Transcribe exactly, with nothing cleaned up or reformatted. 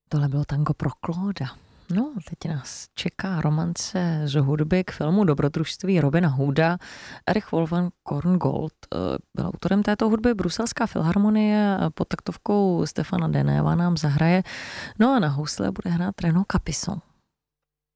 Tohle bylo tango pro Clauda. No, teď nás čeká romance z hudby k filmu Dobrodružství Robina Hooda. Erich Wolfgang Korngold byl autorem této hudby. Bruselská filharmonie pod taktovkou Stefana Deneva nám zahraje. No a na housle bude hrát Renaud Capisson.